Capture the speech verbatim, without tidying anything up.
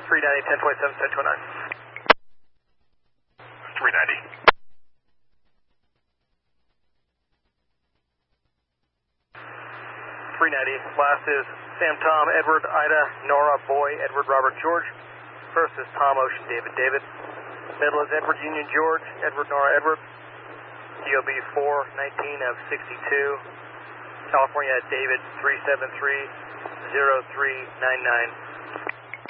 three ninety, ten twenty-seven, ten twenty-nine. three ninety. three ninety. Last is Sam, Tom, Edward, Ida, Nora, Boy, Edward, Robert, George. First is Tom, Ocean, David, David. Middle is Edward, Union, George, Edward, Nora, Edward. D O B four nineteen of sixty-two. California, David, three seven three, zero three nine nine.